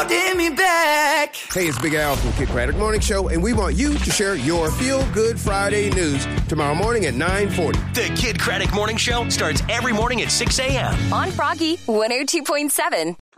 holding me back. Hey, it's Big Al from the Kid Craddock Morning Show, and we want you to share your Feel Good Friday news tomorrow morning at 9:40. The Kid Craddock Morning Show starts every morning at 6 a.m. on Froggy 102.7.